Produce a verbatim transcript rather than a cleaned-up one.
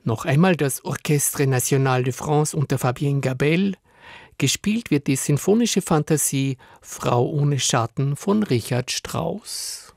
Noch einmal das Orchestre National de France unter Fabienne Gabel. Gespielt wird die sinfonische Fantasie Frau ohne Schatten von Richard Strauss.